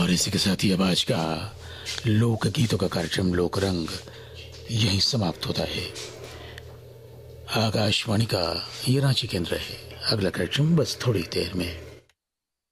और इसी के साथ ही अब आज का लोक गीतों का कार्यक्रम लोक रंग यहीं समाप्त होता है। आकाशवाणी का ये रांची केंद्र है। अगला कार्यक्रम बस थोड़ी देर में।